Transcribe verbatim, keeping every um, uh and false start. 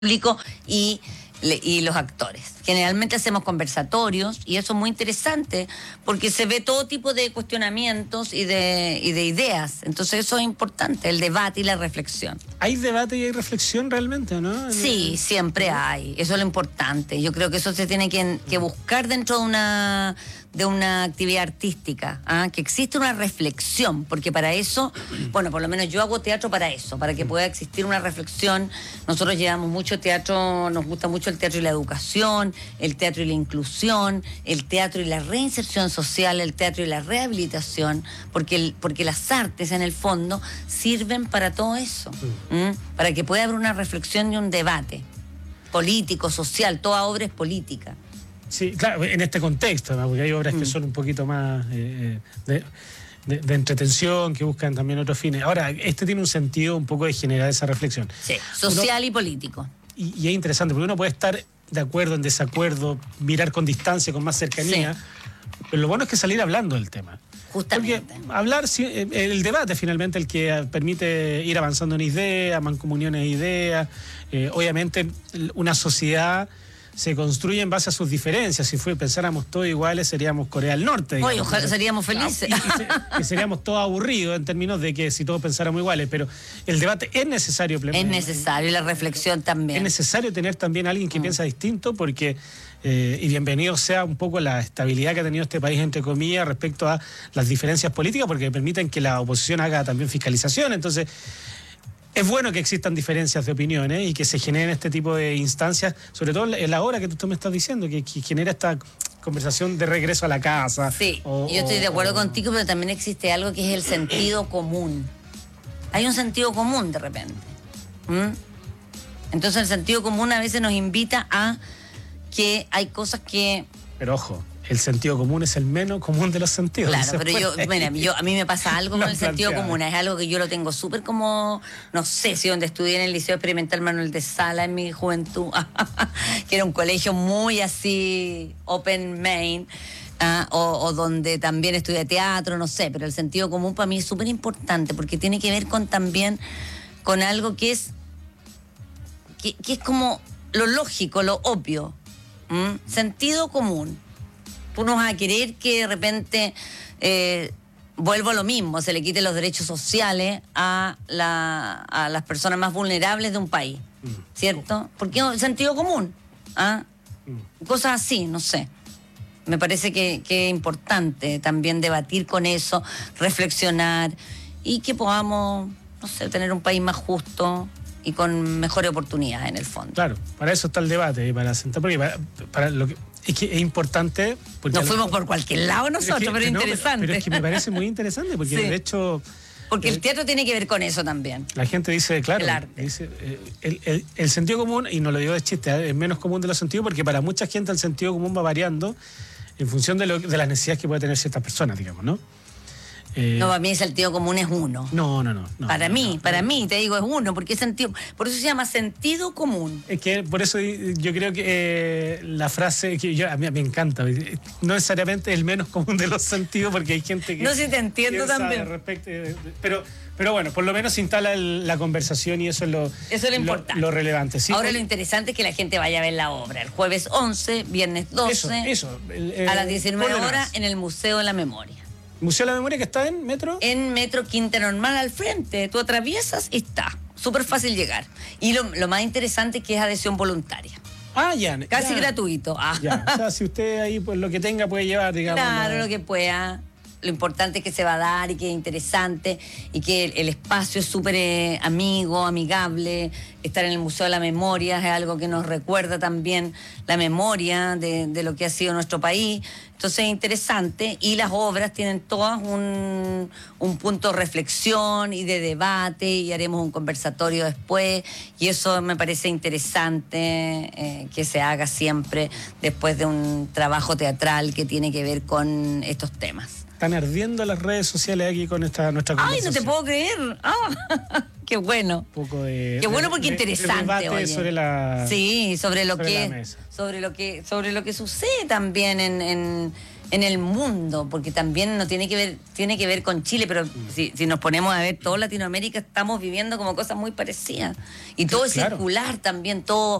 público y, y los actores. Generalmente hacemos conversatorios y eso es muy interesante porque se ve todo tipo de cuestionamientos y de, y de ideas. Entonces eso es importante, el debate y la reflexión. ¿Hay debate y hay reflexión realmente, no? Sí, siempre hay. Eso es lo importante. Yo creo que eso se tiene que, que buscar dentro de una... de una actividad artística, ¿ah? Que existe una reflexión, porque para eso, bueno, por lo menos yo hago teatro para eso, para que pueda existir una reflexión. Nosotros llevamos mucho teatro, nos gusta mucho el teatro y la educación, el teatro y la inclusión, el teatro y la reinserción social, el teatro y la rehabilitación, porque, el, porque las artes en el fondo sirven para todo eso, ¿Mm? Para que pueda haber una reflexión y un debate político, social, toda obra es política. Sí, claro, en este contexto, ¿no? Porque hay obras mm. que son un poquito más eh, de, de, de entretención, que buscan también otros fines. Ahora, este tiene un sentido un poco de generar esa reflexión. Sí, social uno, y político. Y, y es interesante, porque uno puede estar de acuerdo, en desacuerdo, mirar con distancia, con más cercanía, sí. Pero lo bueno es que salir hablando del tema. Justamente. Porque hablar, el debate finalmente el que permite ir avanzando en ideas, mancomuniones de ideas. Eh, obviamente una sociedad se construye en base a sus diferencias. Si fue, pensáramos todos iguales, seríamos Corea del Norte. Digamos. Oye, ojalá seríamos felices. Y, y, y seríamos todos aburridos en términos de que si todos pensáramos iguales, pero el debate es necesario. Es necesario y la reflexión también. Es necesario tener también a alguien que mm. piensa distinto porque... Eh, y bienvenido sea un poco la estabilidad que ha tenido este país, entre comillas, respecto a las diferencias políticas, porque permiten que la oposición haga también fiscalización. Entonces, es bueno que existan diferencias de opiniones y que se generen este tipo de instancias, sobre todo en la hora que tú me estás diciendo, que, que genera esta conversación de regreso a la casa. Sí, o, yo estoy de acuerdo o, contigo, pero también existe algo que es el sentido común. Hay un sentido común de repente. ¿Mm? Entonces el sentido común a veces nos invita a que hay cosas que... Pero ojo, el sentido común es el menos común de los sentidos. Claro, pero yo, mira, yo, a mí me pasa algo con el sentido común, es algo que yo lo tengo súper como, no sé si donde estudié en el Liceo Experimental Manuel de Sala en mi juventud, que era un colegio muy así, open main, uh, o, o donde también estudié teatro, no sé, pero el sentido común para mí es súper importante porque tiene que ver con también, con algo que es, que, que es como lo lógico, lo obvio. ¿Mm? Sentido común. Tú no vas a querer que de repente eh, vuelva a lo mismo, se le quiten los derechos sociales a, la, a las personas más vulnerables de un país, mm. ¿cierto? Porque es sentido común. ¿Ah? Mm. Cosas así, no sé. Me parece que, que es importante también debatir con eso, reflexionar y que podamos, no sé, tener un país más justo y con mejores oportunidades en el fondo. Claro, para eso está el debate, para sentar, porque para, para lo que es que es importante. Nos fuimos lo, por cualquier lado nosotros, pero, es que, pero es no, interesante. Pero, pero es que me parece muy interesante, porque sí. de hecho... Porque el, el teatro tiene que ver con eso también. La gente dice, claro, el arte. Dice, eh, el, el, el sentido común, y no lo digo de chiste, es menos común de los sentidos, porque para mucha gente el sentido común va variando en función de, lo, de las necesidades que puede tener ciertas personas, digamos, ¿no? Eh, no, para mí el sentido común es uno. No, no, no. no para no, mí, no, para no. mí, te digo, es uno, porque es sentido, por eso se llama sentido común. Es que por eso yo creo que eh, la frase que yo, a mí me encanta, no necesariamente el menos común de los sentidos, porque hay gente que... No, sí te entiendo también. Respecto, pero, pero bueno, por lo menos se instala el, la conversación y eso es lo, eso es lo, importante. lo, lo relevante. ¿Sí? Ahora lo interesante es que la gente vaya a ver la obra el jueves once, viernes doce, eso, eso, el, a las diecinueve horas en el Museo de la Memoria. ¿Museo de la Memoria que está en Metro? En Metro Quinta Normal al frente. Tú atraviesas y está. Súper fácil llegar. Y lo, lo más interesante es que es adhesión voluntaria. Ah, ya. Casi ya. gratuito. Ah. Ya. O sea, si usted ahí pues lo que tenga puede llevar, digamos. Claro, la... lo que pueda. Lo importante es que se va a dar y que es interesante y que el, el espacio es súper eh, amigo, amigable. Estar en el Museo de la Memoria es algo que nos recuerda también la memoria de, de lo que ha sido nuestro país. Entonces es interesante y las obras tienen todas un, un punto de reflexión y de debate y haremos un conversatorio después y eso me parece interesante eh, que se haga siempre después de un trabajo teatral que tiene que ver con estos temas. Están ardiendo las redes sociales aquí con esta nuestra conversación. ¡Ay, no te puedo creer! ¡Ah! ¡Qué bueno! Un poco de... ¡Qué bueno porque de, interesante! De debate oye. sobre la... Sí, sobre lo sobre que... la mesa. Sobre lo que, sobre lo que sucede también en, en, en el mundo, porque también no tiene que ver, tiene que ver con Chile, pero si, si nos ponemos a ver, toda Latinoamérica estamos viviendo como cosas muy parecidas. Y todo es Claro. circular también, todo